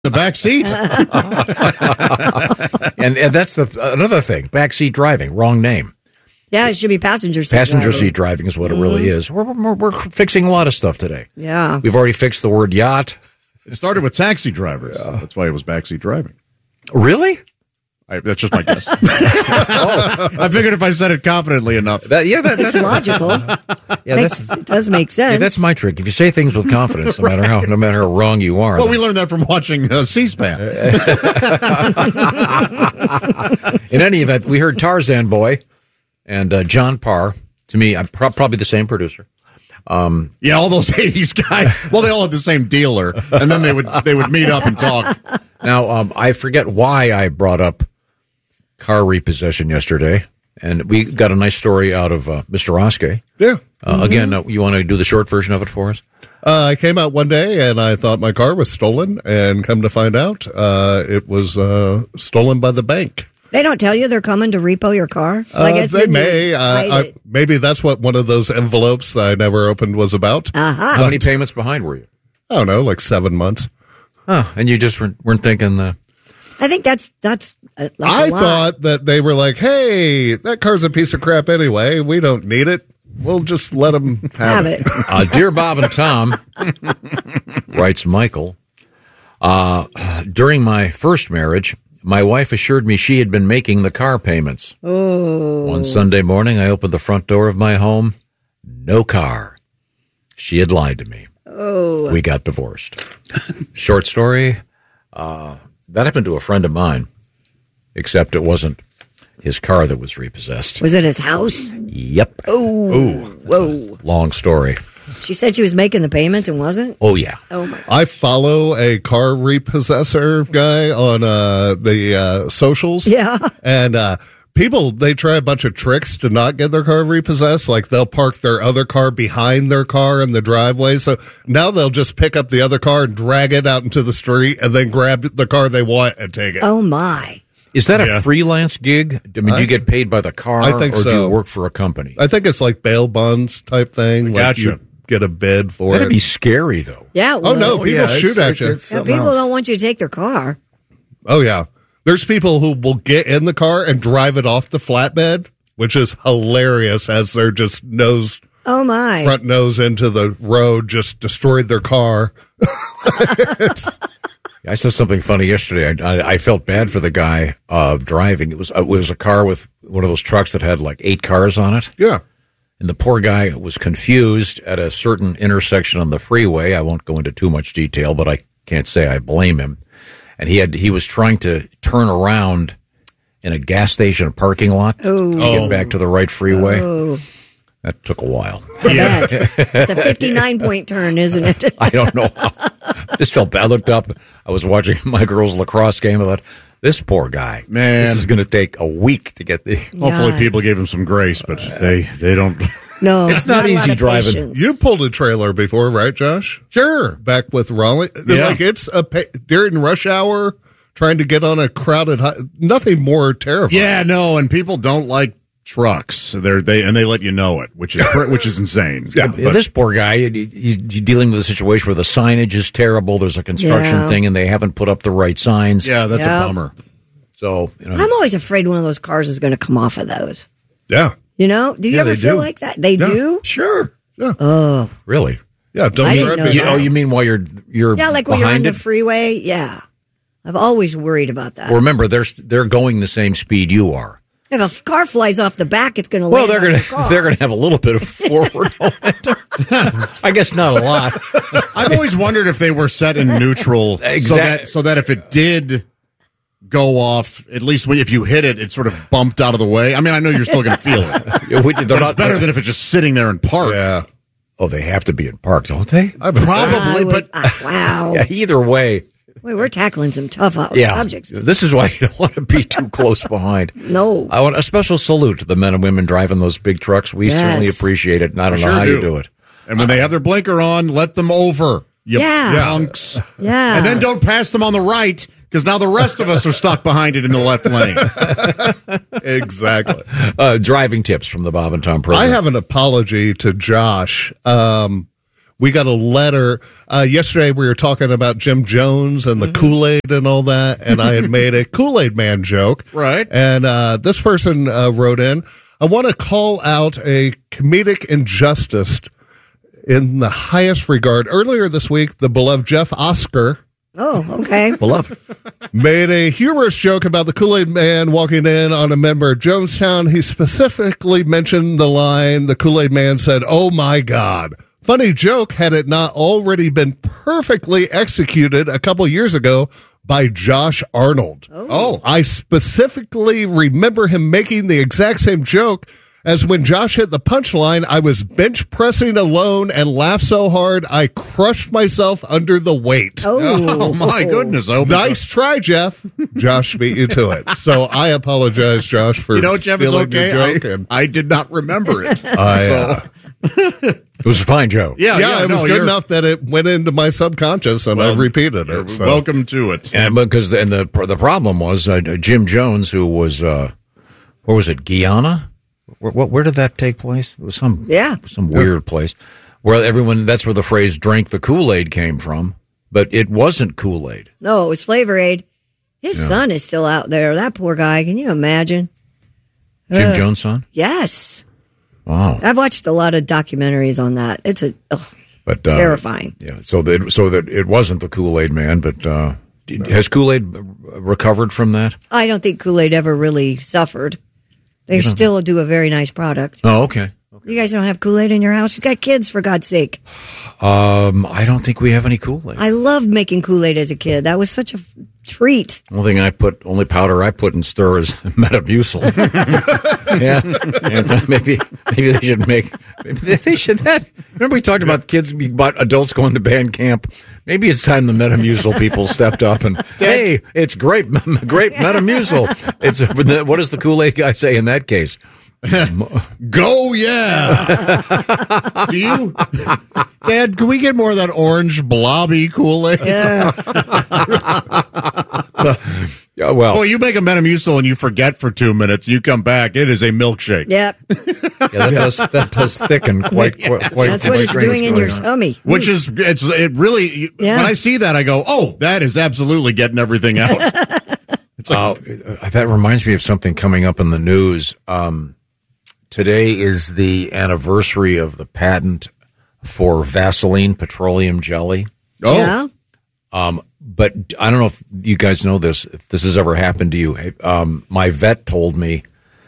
the back seat. and that's another thing. Backseat driving, wrong name. Yeah, it should be passenger seat Passenger driving. seat driving is what it really is. We're fixing a lot of stuff today. Yeah. We've already fixed the word yacht. It started with taxi drivers. That's why it was backseat driving. Really? That's just my guess. I figured if I said it confidently enough. It's logical. It does make sense. Yeah, that's my trick. If you say things with confidence, no matter how wrong you are. Well, we learned that from watching C-SPAN. In any event, we heard Tarzan Boy and John Parr. To me, I'm probably the same producer. Yeah, all those 80s guys. Well, they all had the same dealer, and then they would meet up and talk. Now, I forget why I brought up car repossession yesterday, and we got a nice story out of Mr. Oskey. Yeah. Again, you want to do the short version of it for us? I came out one day and I thought my car was stolen, and come to find out, it was stolen by the bank. They don't tell you they're coming to repo your car? Well, I guess they may. Maybe that's what one of those envelopes that I never opened was about. How many payments behind were you? I don't know, like 7 months. Oh, and you just weren't thinking I think that's like I thought that they were like, hey, that car's a piece of crap anyway. We don't need it. We'll just let them have it. Dear Bob and Tom, writes Michael, during my first marriage, my wife assured me she had been making the car payments. Oh. One Sunday morning, I opened the front door of my home. No car. She had lied to me. Oh. We got divorced. Short story. That happened to a friend of mine, except it wasn't his car that was repossessed. Was it his house? Yep. Oh. Whoa. Long story. She said she was making the payments and wasn't? Oh, yeah. Oh, my God. I follow a car repossessor guy on the socials. Yeah. And people, they try a bunch of tricks to not get their car repossessed. Like they'll park their other car behind their car in the driveway. So now they'll just pick up the other car and drag it out into the street and then grab the car they want and take it. Oh, my. Is that a freelance gig? I mean, do you get paid by the car, I think or so. do you work for a company? I think it's like bail bonds type thing. Like Gotcha. you get a bid for That'd it. be scary, though. Yeah. Oh, no. People shoot at you. Yeah, people don't want you to take their car. Oh, yeah. There's people who will get in the car and drive it off the flatbed, which is hilarious as they're just Oh, my. front nose into the road, just destroyed their car. I saw something funny yesterday. I felt bad for the guy driving. It was a car with one of those trucks that had like 8 cars on it. Yeah. And the poor guy was confused at a certain intersection on the freeway. I won't go into too much detail, but I can't say I blame him. And he was trying to turn around in a gas station parking lot to get back to the right freeway. Oh. That took a while. Yeah. It's a 59-point turn, isn't it? I don't know. Just felt bad. I looked up. I was watching my girls' lacrosse game. I thought, this poor guy. Man. This is going to take a week to get the... Hopefully people gave him some grace, but they don't. No. It's not a lot easy of driving. patience. You pulled a trailer before, right, Josh? Sure. Back with Raleigh. Yeah. Like it's during rush hour, trying to get on a crowded nothing more terrifying. Yeah, no, and people don't like trucks. They let you know it, which is insane. Yeah. Yeah, this poor guy, he's dealing with a situation where the signage is terrible. There's a construction thing, and they haven't put up the right signs. Yeah, that's a bummer. So, I'm always afraid one of those cars is going to come off of those. Yeah. You know? Do you ever feel like that? They do? Sure. Yeah. Oh. Really? Yeah. Don't I didn't drive know me. that. You mean while you're Yeah, like when you're on behind the it? freeway. Yeah. I've always worried about that. Well, remember, they're going the same speed you are. If a car flies off the back, it's going to Well, land on your car. they're gonna have a little bit of forward momentum. I guess not a lot. I've always wondered if they were set in neutral so that if it did go off, at least if you hit it, it sort of bumped out of the way. I mean, I know you're still going to feel it. But it's better than if it's just sitting there in park. Yeah. Oh, they have to be in park, don't they? Probably, but wow. Yeah, either way. Wait, we're tackling some tough subjects. This is why you don't want to be too close behind. No. I want a special salute to the men and women driving those big trucks. We certainly appreciate it, and I don't know how you do it. And when they have their blinker on, let them over. You Yeah. punks. Yeah. And then don't pass them on the right, because now the rest of us are stuck behind it in the left lane. Exactly. Driving tips from the Bob and Tom program. I have an apology to Josh. we got a letter. Yesterday we were talking about Jim Jones and the Kool-Aid and all that, and I had made a Kool-Aid Man joke. Right. And this person wrote in, I want to call out a comedic injustice in the highest regard. Earlier this week, the beloved Jeff Oscar Beloved. made a humorous joke about the Kool-Aid Man walking in on a member of Jonestown. He specifically mentioned the line, the Kool-Aid Man said, "Oh my God." Funny joke had it not already been perfectly executed a couple years ago by Josh Arnold. Oh. I specifically remember him making the exact same joke as when Josh hit the punchline. I was bench pressing alone and laughed so hard I crushed myself under the weight. Oh my goodness. I hope Nice try, Jeff. Josh beat you to it. So I apologize, Josh, for Jeff, it's stealing okay. your joke. I did not remember it. It was a fine joke. It was good enough that it went into my subconscious, and I repeated it. So. Welcome to it. And because the problem was Jim Jones, who was where was it, Guyana? Where did that take place? It was some weird place where that's where the phrase "drank the Kool-Aid" came from, but it wasn't Kool-Aid. No, it was Flavor Aid. His son is still out there. That poor guy. Can you imagine? Jim Jones' son? Yes. Wow. I've watched a lot of documentaries on that. It's terrifying. Yeah. So that it wasn't the Kool-Aid Man, but has Kool-Aid recovered from that? I don't think Kool-Aid ever really suffered. They still do a very nice product. Oh, okay. You guys don't have Kool-Aid in your house? You got kids, for God's sake. I don't think we have any Kool-Aid. I loved making Kool-Aid as a kid. That was such a treat. Only powder I put in stir is Metamucil. Yeah. And maybe they should make. Maybe they should that. Remember we talked about kids, about adults going to band camp. Maybe it's time the Metamucil people stepped up and hey, it's great Metamucil. It's what does the Kool-Aid guy say in that case? Go, yeah. Dad, can we get more of that orange blobby Kool-Aid? Yeah. Well, you make a Metamucil and you forget for 2 minutes. You come back, it is a milkshake. Yep. That does thicken quite. That's what it's doing in your tummy. Which is, it really, when I see that, I go, oh, that is absolutely getting everything out. It's like, that reminds me of something coming up in the news. Today is the anniversary of the patent for Vaseline petroleum jelly. Oh. Yeah. But I don't know if you guys know this, if this has ever happened to you. My vet told me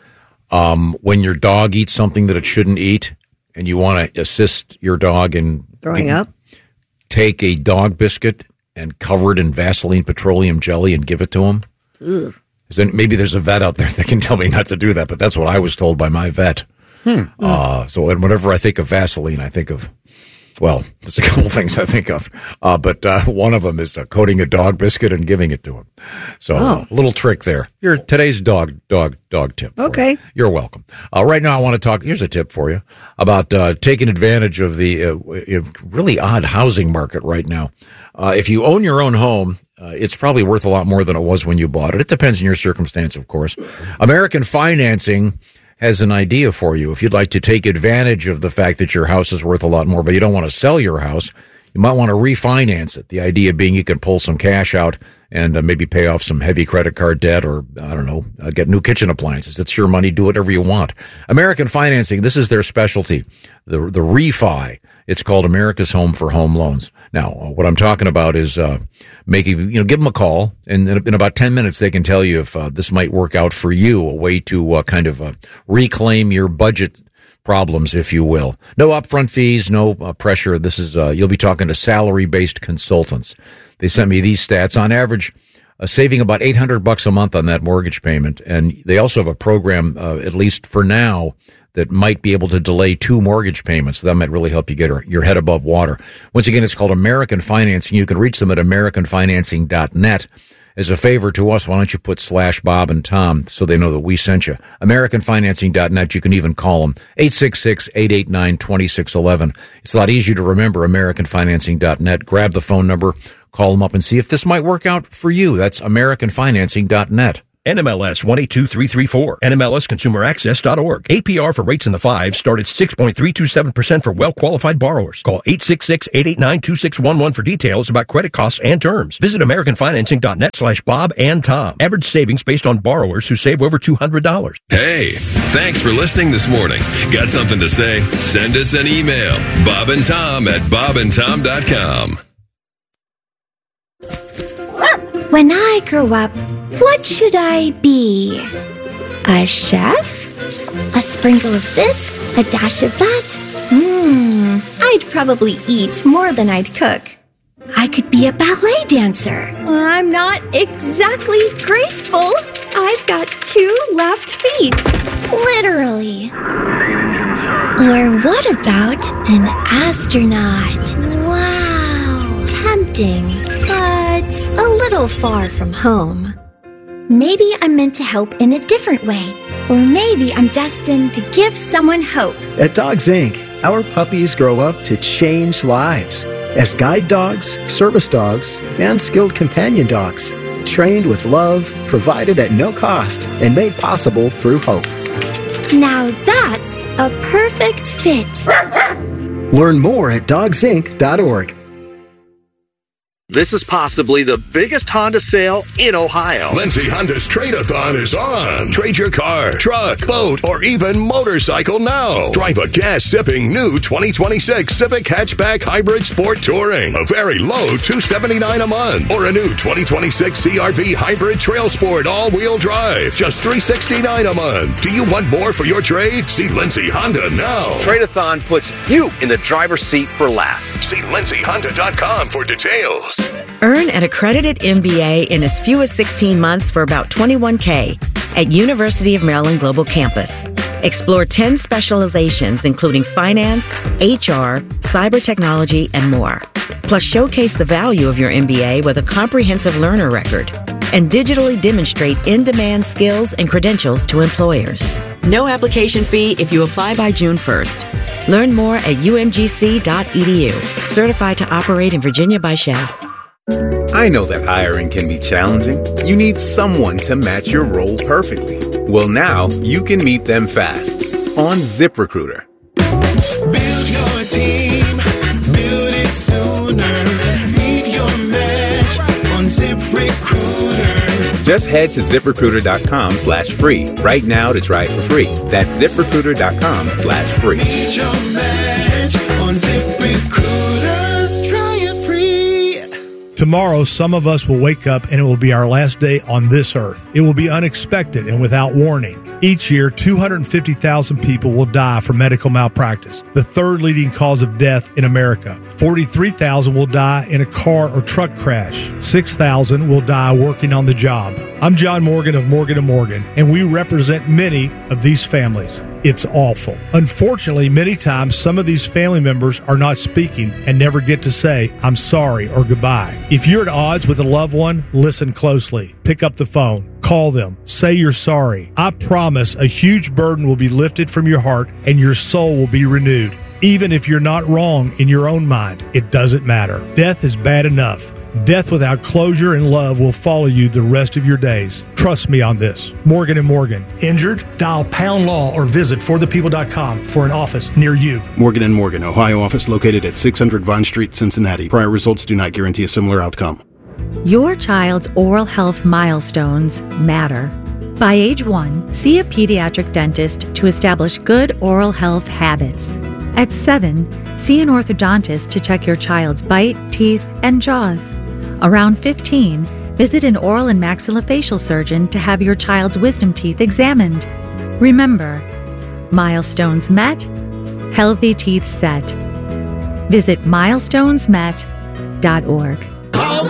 when your dog eats something that it shouldn't eat and you want to assist your dog in throwing up, take a dog biscuit and cover it in Vaseline petroleum jelly and give it to him. Ugh. Then maybe there's a vet out there that can tell me not to do that, but that's what I was told by my vet. So whenever I think of Vaseline, I think of, well, there's a couple things I think of, but one of them is coating a dog biscuit and giving it to him. So a little trick there. Today's dog tip. Okay. You're welcome. Right now I want to talk, here's a tip for you, about taking advantage of the really odd housing market right now. If you own your own home, it's probably worth a lot more than it was when you bought it. It depends on your circumstance, of course. American Financing has an idea for you. If you'd like to take advantage of the fact that your house is worth a lot more, but you don't want to sell your house, you might want to refinance it. The idea being you can pull some cash out and maybe pay off some heavy credit card debt or, I don't know, get new kitchen appliances. It's your money. Do whatever you want. American Financing, this is their specialty, the refi. It's called America's Home for Home Loans. Now, what I'm talking about is give them a call, and in about 10 minutes they can tell you if this might work out for you, a way to kind of reclaim your budget problems, if you will. No upfront fees, no pressure. This is you'll be talking to salary-based consultants. They sent me these stats. On average, saving about $800 a month on that mortgage payment, and they also have a program, at least for now, that might be able to delay 2 mortgage payments. So that might really help you get your head above water. Once again, it's called American Financing. You can reach them at AmericanFinancing.net. As a favor to us, why don't you put /Bob and Tom so they know that we sent you. AmericanFinancing.net. You can even call them 866-889-2611. It's a lot easier to remember, AmericanFinancing.net. Grab the phone number, call them up and see if this might work out for you. That's AmericanFinancing.net. NMLS 182334. NMLSConsumerAccess.org. APR for rates in the 5s start at 6.327% for well-qualified borrowers. Call 866-889-2611 for details about credit costs and terms. Visit AmericanFinancing.net/Bob and Tom. Average savings based on borrowers who save over $200. Hey, thanks for listening this morning. Got something to say? Send us an email. Bob and Tom at bobandtom.com. When I grow up, what should I be? A chef? A sprinkle of this, a dash of that? I'd probably eat more than I'd cook. I could be a ballet dancer. I'm not exactly graceful. I've got 2 left feet. Literally. Or what about an astronaut? Wow. Tempting, but a little far from home. Maybe I'm meant to help in a different way. Or maybe I'm destined to give someone hope. At Dogs Inc., our puppies grow up to change lives as guide dogs, service dogs, and skilled companion dogs, trained with love, provided at no cost, and made possible through hope. Now that's a perfect fit. Learn more at dogsinc.org. This is possibly the biggest Honda sale in Ohio. Lindsay Honda's Trade-A-Thon is on. Trade your car, truck, boat, or even motorcycle now. Drive a gas-sipping new 2026 Civic Hatchback Hybrid Sport Touring. A very low $279 a month. Or a new 2026 CR-V Hybrid Trail Sport all-wheel drive. Just $369 a month. Do you want more for your trade? See Lindsay Honda now. Trade-A-Thon puts you in the driver's seat for less. See lindsayhonda.com for details. Earn an accredited MBA in as few as 16 months for about $21K at University of Maryland Global Campus. Explore 10 specializations, including finance, HR, cyber technology, and more. Plus, showcase the value of your MBA with a comprehensive learner record and digitally demonstrate in-demand skills and credentials to employers. No application fee if you apply by June 1st. Learn more at umgc.edu. Certified to operate in Virginia by Shell. I know that hiring can be challenging. You need someone to match your role perfectly. Well, now you can meet them fast on ZipRecruiter. Build your team, build it sooner. Meet your match on ZipRecruiter. Just head to ZipRecruiter.com/free right now to try it for free. That's ZipRecruiter.com/free. Meet your match on ZipRecruiter. Try it free. Tomorrow, some of us will wake up and it will be our last day on this earth. It will be unexpected and without warning. Each year, 250,000 people will die from medical malpractice, the third leading cause of death in America. 43,000 will die in a car or truck crash. 6,000 will die working on the job. I'm John Morgan of Morgan & Morgan, and we represent many of these families. It's awful. Unfortunately, many times some of these family members are not speaking and never get to say, I'm sorry or goodbye. If you're at odds with a loved one, listen closely. Pick up the phone. Call them. Say you're sorry. I promise a huge burden will be lifted from your heart and your soul will be renewed. Even if you're not wrong in your own mind, it doesn't matter. Death is bad enough. Death without closure and love will follow you the rest of your days. Trust me on this. Morgan & Morgan. Injured? Dial #law or visit forthepeople.com for an office near you. Morgan & Morgan, Ohio office located at 600 Vine Street, Cincinnati. Prior results do not guarantee a similar outcome. Your child's oral health milestones matter. By age 1, see a pediatric dentist to establish good oral health habits. At 7, see an orthodontist to check your child's bite, teeth, and jaws. Around 15, visit an oral and maxillofacial surgeon to have your child's wisdom teeth examined. Remember, milestones met, healthy teeth set. Visit milestonesmet.org.